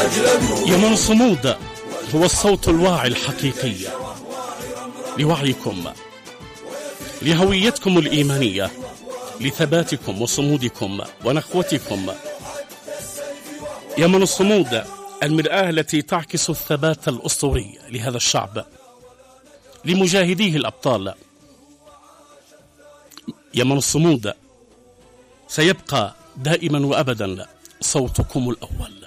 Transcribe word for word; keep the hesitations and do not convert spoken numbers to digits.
يمن الصمود هو الصوت الواعي الحقيقي لوعيكم، لهويتكم الإيمانية، لثباتكم وصمودكم ونخوتكم. يمن الصمود المرآة التي تعكس الثبات الأسطوري لهذا الشعب، لمجاهديه الأبطال. يمن الصمود سيبقى دائما وأبدا صوتكم الأول.